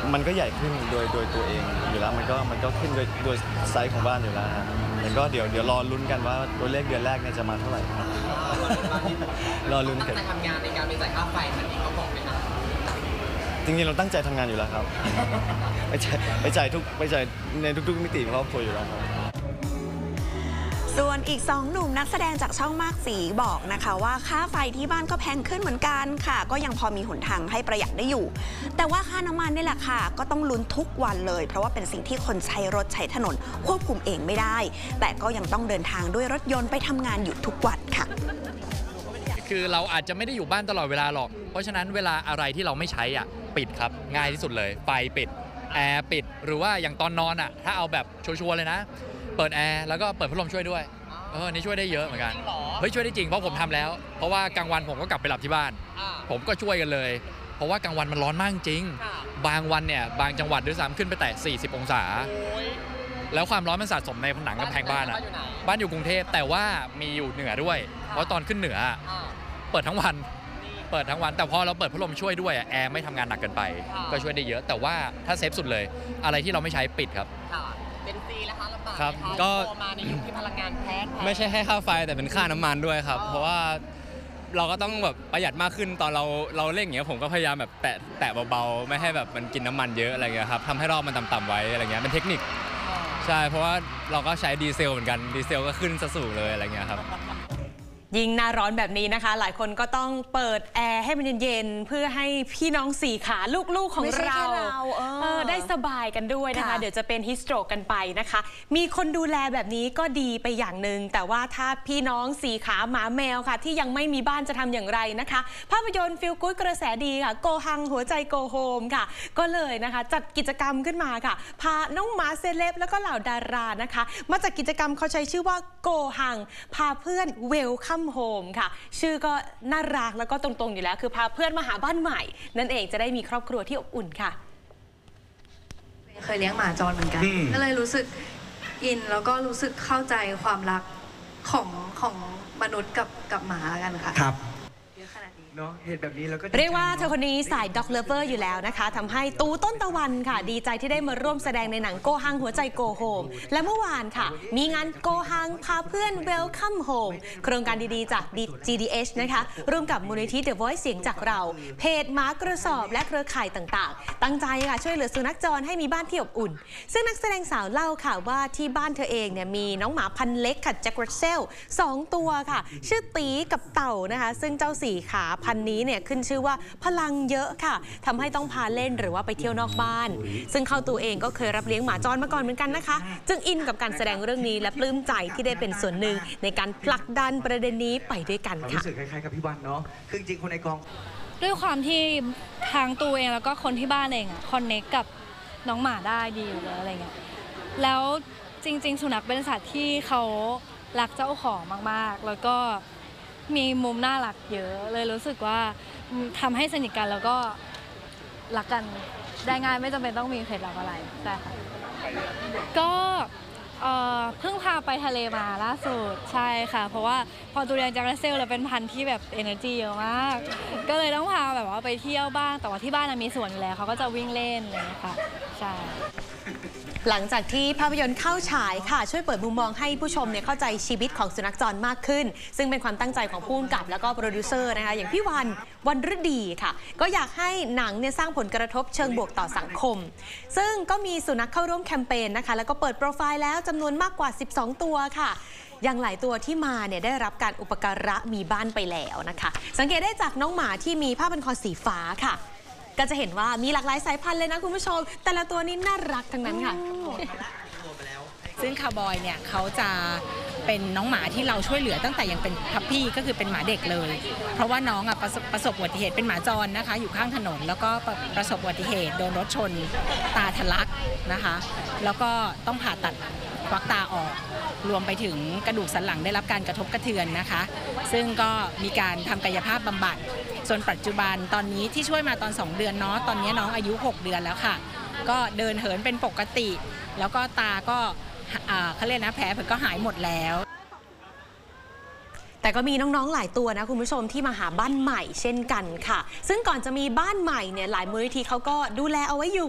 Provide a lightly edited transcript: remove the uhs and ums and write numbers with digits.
มันก็ใหญ่ขึ้นโดยตัวเองอยู่แล้วมันก็ขึ้นโดยไซส์ของบ้านอยู่แล้วครับแล้วก็เดี๋ยวรอลุ้นกันว่าตัวเลขเดือนแรกเนี่ยจะมาเท่าไหร่ครับรอลุ้นกันทำงานในการไปจ่ายค่าไฟมันนี้เขาบอกไหมครับจริงๆเราตั้งใจทำงานอยู่แล้วครับไปจ่ายในทุกๆมิติของครอบครัวอยู่แล้วครับส่วนอีก2 หนุ่มนักแสดงจากช่องมากสีบอกนะคะว่าค่าไฟที่บ้านก็แพงขึ้นเหมือนกันค่ะก็ยังพอมีหนทางให้ประหยัดได้อยู่แต่ว่าค่าน้ำมันนี่แหละค่ะก็ต้องลุ้นทุกวันเลยเพราะว่าเป็นสิ่งที่คนใช้รถใช้ถนนควบคุมเองไม่ได้แต่ก็ยังต้องเดินทางด้วยรถยนต์ไปทำงานอยู่ทุกวันค่ะคือเราอาจจะไม่ได้อยู่บ้านตลอดเวลาหรอกเพราะฉะนั้นเวลาอะไรที่เราไม่ใช้ปิดครับง่ายที่สุดเลยไฟปิดแอร์ปิดหรือว่าอย่างตอนนอนถ้าเอาแบบชัวร์เลยนะเปิดแอร์แล้วก็เปิดพัดลมช่วยด้วยนี่ช่วยได้เยอะเหมือนกันเฮ้ยช่วยได้จริงเพราะผมทำแล้วเพราะว่ากลางวันผมก็กลับไปหลับที่บ้านผมก็ช่วยกันเลยเพราะว่ากลางวันมันร้อนมากจริงบางวันเนี่ยบางจังหวัดด้วยซ้ำขึ้นไปแต่40 องศาแล้วความร้อนมันสะสมในผนังกำแพงบ้านบ้านอยู่กรุงเทพแต่ว่ามีอยู่เหนือด้วยเพราะตอนขึ้นเหนือเปิดทั้งวันแต่พอเราเปิดพัดลมช่วยด้วยแอร์ไม่ทำงานหนักเกินไปก็ช่วยได้เยอะแต่ว่าถ้าเซฟสุดเลยอะไรที่เราไม่ใช้ปิดครับเป็นฟรีแล้วคะลำบากครับก็มาในยุคที่พลังงานแพงไม่ใช่แค่ค่าไฟแต่เป็นค่าน้ำมันด้วยครับเพราะว่าเราก็ต้องแบบประหยัดมากขึ้นตอนเราเล่นอย่างเงี้ยผมก็พยายามแบบแตะเบาๆไม่ให้แบบมันกินน้ำมันเยอะอะไรเงี้ยครับทำให้รอบมันต่ำๆไว้อะไรเงี้ยเป็นเทคนิคใช่เพราะว่าเราก็ใช้ดีเซลเหมือนกันดีเซลก็ขึ้นสูงเลยอะไรเงี้ยครับยิ่งหน้าร้อนแบบนี้นะคะหลายคนก็ต้องเปิดแอร์ให้มันเย็นๆเพื่อให้พี่น้องสี่ขาลูกๆของเราได้สบายกันด้วยนะคะเดี๋ยวจะเป็นฮิสโตรกกันไปนะคะมีคนดูแลแบบนี้ก็ดีไปอย่างหนึ่งแต่ว่าถ้าพี่น้องสี่ขาหมาแมวค่ะที่ยังไม่มีบ้านจะทำอย่างไรนะคะภาพยนตร์ฟีลกู๊ดกระแสดีค่ะโกฮังหัวใจโกโฮมค่ะก็เลยนะคะจัดกิจกรรมขึ้นมาค่ะพาน้องหมาเซเลบแล้วก็เหล่าดารานะคะมาจัดกิจกรรมเขาใช้ชื่อว่าโกฮังพาเพื่อนเวลคัมโฮมค่ะชื่อก็น่ารักแล้วก็ตรงๆอยู่แล้วคือพาเพื่อนมาหาบ้านใหม่นั่นเองจะได้มีครอบครัวที่อบอุ่นค่ะเคยเลี้ยงหมาจรเหมือนกันก็เลยรู้สึกอินแล้วก็รู้สึกเข้าใจความรักของมนุษย์กับหมากันค่ะครับเนาะเห็นแบบนี้แล้วก็เรียกว่าเธอคนนี้สายด็อกเลเวอร์อยู่แล้วนะคะทำให้ตูต้นตะวันค่ะดีใจที่ได้มาร่วมแสดงในหนังโกฮังหัวใจโกโฮมและเมื่อวานค่ะมีงานโกฮังพาเพื่อนเวลคัมโฮมโครงการดีๆจาก GDH นะคะร่วมกับมูลนิธิ The Voice เสียงจากเราเพจหมากระสอบและเครือข่ายต่างๆตั้งใจค่ะช่วยเหลือสุนัขจรให้มีบ้านที่อบอุ่นซึ่งนักแสดงสาวเล่าค่ะว่าที่บ้านเธอเองเนี่ยมีน้องหมาพันธุ์เล็กค่ะแจ็ครัสเซล2 ตัวค่ะชื่อตีกับเต่านะคะซึ่งเจ้า4 ขาพันธุ์นี้เนี่ยขึ้นชื่อว่าพลังเยอะค่ะทำให้ต้องพาเล่นหรือว่าไปเที่ยวนอกบ้านซึ่งเข้าตัวเองก็เคยรับเลี้ยงหมาจรมาก่อนเหมือนกันนะคะจึงอินกับการแสดงเรื่องนี้และปลื้มใจที่ได้เป็นส่วนหนึ่งในการผลักดันประเด็นนี้ไปด้วยกันค่ะรู้สึกคล้ายๆกับพี่วันเนาะคือจริงคนในกองด้วยความที่ทางตัวเองแล้วก็คนที่บ้านเองคอนเนคกับน้องหมาได้ดีอยู่แล้วอะไรเงี้ยแล้วจริงๆสุนัขเป็นสัตว์ที่เขารักเจ้าของมากๆแล้วก็มีมุมน่ารักเยอะเลยรู้สึกว่าทำให้สนิทกันแล้วก็รักกันได้ง่ายไม่จำเป็นต้องมีเคล็ดลับอะไรใช่ค่ะก็เพิ่งพาไปทะเลมาล่าสุดใช่ค่ะเพราะว่าพอตูเรียนจากรัสเซลแล้วเป็นพันธุ์ที่แบบ energy เยอะมากก็เลยต้องพาแบบว่าไปเที่ยวบ้างแต่ว่าที่บ้านมีสวนอยู่แล้วเขาก็จะวิ่งเล่นอะไรอย่างเงี้ยค่ะใช่หลังจากที่ภาพยนตร์เข้าฉายค่ะช่วยเปิดมุมมองให้ผู้ชมเนี่ยเข้าใจชีวิตของสุนัขจรมากขึ้นซึ่งเป็นความตั้งใจของผู้กำกับแล้วก็โปรดิวเซอร์นะคะอย่างพี่วันฤดีค่ะก็อยากให้หนังเนี่ยสร้างผลกระทบเชิงบวกต่อสังคมซึ่งก็มีสุนัขเข้าร่วมแคมเปญนะคะแล้วก็เปิดโปรไฟล์แล้วจำนวนมากกว่า12 ตัวค่ะอย่างหลายตัวที่มาเนี่ยได้รับการอุปการะมีบ้านไปแล้วนะคะสังเกตได้จากน้องหมาที่มีผ้าพันคอสีฟ้าค่ะก็จะเห็นว่ามีหลากหลายสายพันธุ์เลยนะคุณผู้ชมแต่ละตัวนี้น่ารักทั้งนั้นค่ะซึ่งคาวบอยเนี่ยเขาจะเป็นน้องหมาที่เราช่วยเหลือตั้งแต่ยังเป็นพัพปี้ก็คือเป็นหมาเด็กเลยเพราะว่าน้องประสบอุบัติเหตุเป็นหมาจรนะคะอยู่ข้างถนนแล้วก็ประสบอุบัติเหตุโดนรถชนตาทะลักนะคะแล้วก็ต้องผ่าตัดควักตาออกรวมไปถึงกระดูกสันหลังได้รับการกระทบกระเทือนนะคะซึ่งก็มีการทำกายภาพบำบัดส่วนปัจจุบันตอนนี้ที่ช่วยมาตอน2 เดือนเนาะตอนนี้น้องอายุ6 เดือนแล้วค่ะก็เดินเหินเป็นปกติแล้วก็ตาก็เขาเรียกนะแผลเผลอก็หายหมดแล้วแต่ก็มีน้องๆหลายตัวนะคุณผู้ชมที่มาหาบ้านใหม่เช่นกันค่ะซึ่งก่อนจะมีบ้านใหม่เนี่ยหลายมูลนิธิเขาก็ดูแลเอาไว้อยู่